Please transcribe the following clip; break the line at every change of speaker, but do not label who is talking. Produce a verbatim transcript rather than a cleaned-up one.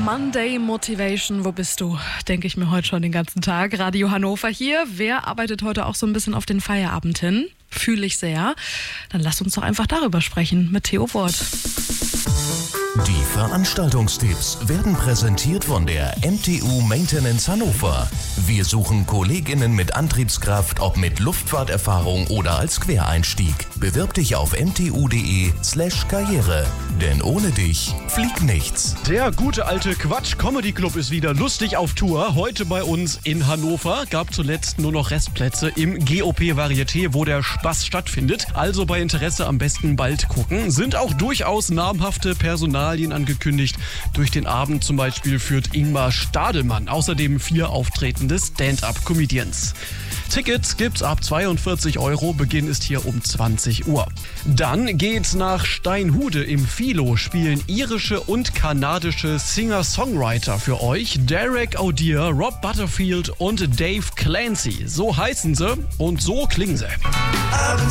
Monday Motivation, wo bist du? Denke ich mir heute schon den ganzen Tag. Radio Hannover hier. Wer arbeitet heute auch so ein bisschen auf den Feierabend hin? Fühle ich sehr. Dann lass uns doch einfach darüber sprechen mit Theo Wort.
Die Veranstaltungstipps werden präsentiert von der M T U Maintenance Hannover. Wir suchen KollegInnen mit Antriebskraft, ob mit Luftfahrterfahrung oder als Quereinstieg. Bewirb dich auf mtu.de slash karriere. Denn ohne dich fliegt nichts.
Der gute alte Quatsch-Comedy-Club ist wieder lustig auf Tour. Heute bei uns in Hannover. Gab zuletzt nur noch Restplätze im G O P-Varieté, wo der Spaß stattfindet. Also bei Interesse am besten bald gucken. Sind auch durchaus namhafte Personalien angekündigt. Durch den Abend zum Beispiel führt Ingmar Stadelmann. Außerdem vier auftretende Stand-Up-Comedians. Tickets gibt's ab zweiundvierzig Euro. Beginn ist hier um zwanzig Uhr. Dann geht's nach Steinhude. Im Philo spielen irische und kanadische Singer-Songwriter für euch. Derek O'Dear, Rob Butterfield und Dave Clancy. So heißen sie und so klingen sie.